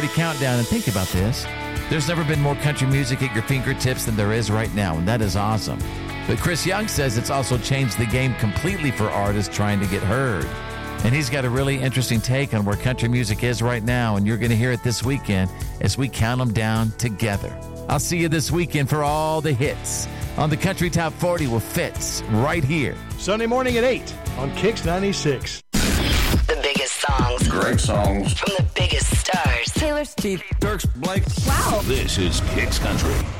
40 countdown, and think about this. There's never been more country music at your fingertips than there is right now, and that is awesome. But Chris Young says it's also changed the game completely for artists trying to get heard. And he's got a really interesting take on where country music is right now, and you're going to hear it this weekend as we count them down together. I'll see you this weekend for all the hits on the Country Top 40 with Fitz right here. Sunday morning at 8 on Kicks 96. The biggest songs. Great songs. From the biggest stars. Taylor, Steve, Dirks, Blake. Wow. This is Kicks Country.